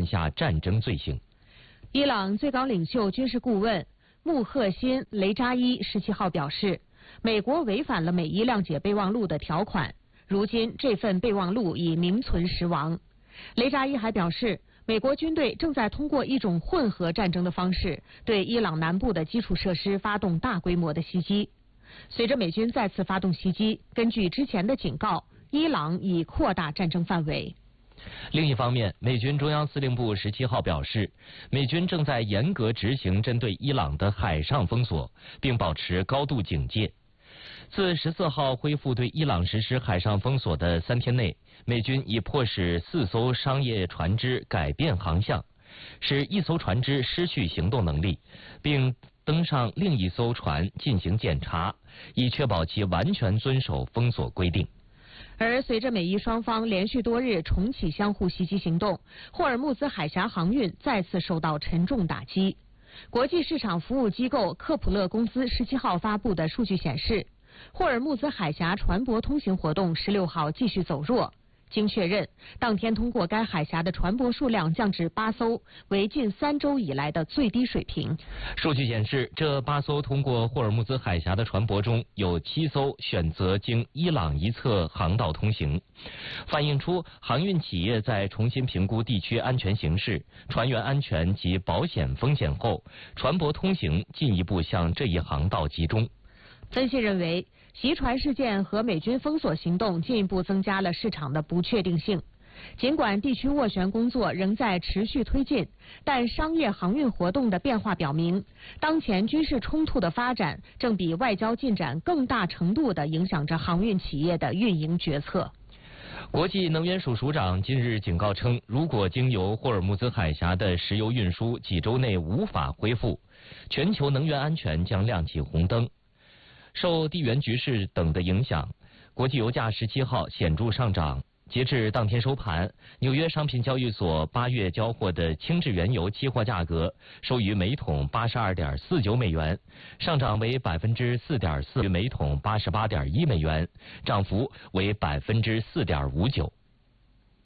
下战争罪行。 伊朗最高领袖军事顾问穆赫辛·雷扎伊17号表示，美国违反了美伊谅解备忘录的条款，如今这份备忘录已名存实亡。雷扎伊还表示，美国军队正在通过一种混合战争的方式，对伊朗南部的基础设施发动大规模的袭击。随着美军再次发动袭击，根据之前的警告，伊朗已扩大战争范围。 另一方面，美军中央司令部17号表示，美军正在严格执行针对伊朗的海上封锁，并保持高度警戒。自14号恢复对伊朗实施海上封锁的3天内，美军已迫使4艘商业船只改变航向，使一艘船只失去行动能力，并登上另一艘船进行检查，以确保其完全遵守封锁规定。 而随着美伊双方连续多日重启相互袭击行动，霍尔木兹海峡航运再次受到沉重打击。国际市场服务机构科普勒公司17号发布的数据显示，霍尔木兹海峡船舶通行活动16号继续走弱。经确认，当天通过该海峡的船舶数量降至8艘，为近3周以来的最低水平。 数据显示，这8艘通过霍尔木兹海峡的船舶中，有7艘选择经伊朗一侧航道通行，反映出航运企业在重新评估地区安全形势、船员安全及保险风险后，船舶通行进一步向这一航道集中。 分析认为，袭船事件和美军封锁行动进一步增加了市场的不确定性。尽管地区斡旋工作仍在持续推进，但商业航运活动的变化表明，当前军事冲突的发展正比外交进展更大程度地影响着航运企业的运营决策。 国际能源署署长近日警告称，如果经由霍尔木兹海峡的石油运输几周内无法恢复，全球能源安全将亮起红灯。受地缘局势等的影响，国际油价17号显著上涨。截至当天收盘，纽约商品交易所8月交货的轻质原油期货价格收于每桶82.49美元，上涨为4.4%，于每桶88.1美元，涨幅为4.59%。